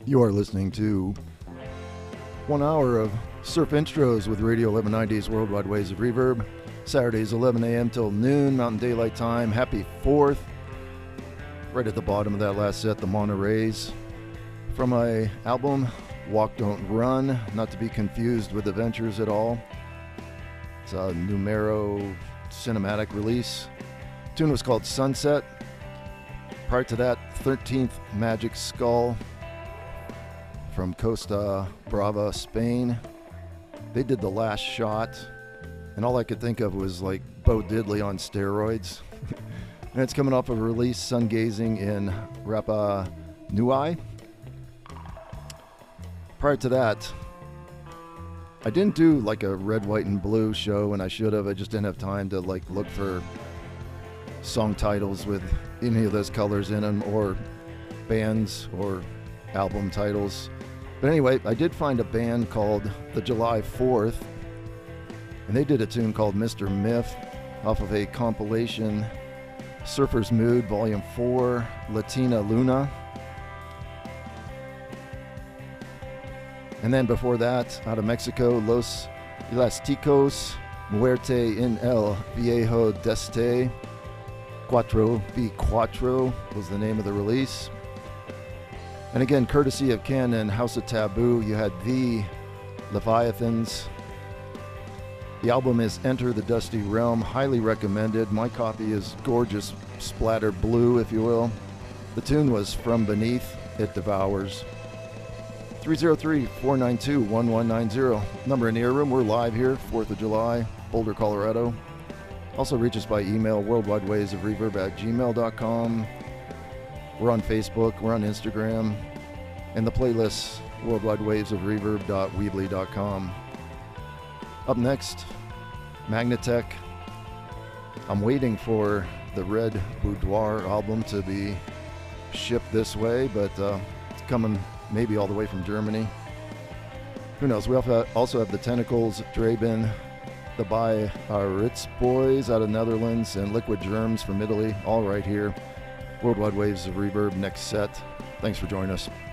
You are listening to 1 hour of surf intros with Radio 1190's Worldwide Waves of Reverb. Saturdays 11 a.m. till noon, Mountain Daylight Time. Happy 4th. Right at the bottom of that last set, the Monterey's. From my album, Walk Don't Run, not to be confused with Adventures at all. It's a Numero cinematic release. The tune was called Sunset. Prior to that, 13th Magic Skull from Costa Brava, Spain. They did The Last Shot, and all I could think of was like Bo Diddley on steroids. And it's coming off of a release, Sun Gazing in Rapa Nui. Prior to that, I didn't do like a red, white, and blue show, and I should have. I just didn't have time to like look for song titles with any of those colors in them, or bands or album titles. But anyway, I did find a band called the July 4th, and they did a tune called Mr. Myth off of a compilation, Surfer's Mood Volume 4, Latina Luna. And then before that, out of Mexico, Los Elásticos, Muerte en el Viejo Deste, Cuatro v Cuatro was the name of the release. And again, courtesy of Ken and House of Taboo, you had The Leviathans. The album is Enter the Dusty Realm, highly recommended. My copy is gorgeous, splatter blue, if you will. The tune was From Beneath, It Devours. 303-492-1190. Number in the air room. We're live here, 4th of July, Boulder, Colorado. Also reach us by email, worldwidewavesofreverb@gmail.com. We're on Facebook, we're on Instagram, and the playlist, worldwidewavesofreverb.weebly.com. Up next, Magnatech. I'm waiting for the Red Boudoir album to be shipped this way, but it's coming maybe all the way from Germany. Who knows? We also have the Tentacles, Draben, the By Ritz Boys out of Netherlands, and Liquid Germs from Italy, all right here. Worldwide Waves of Reverb, next set. Thanks for joining us.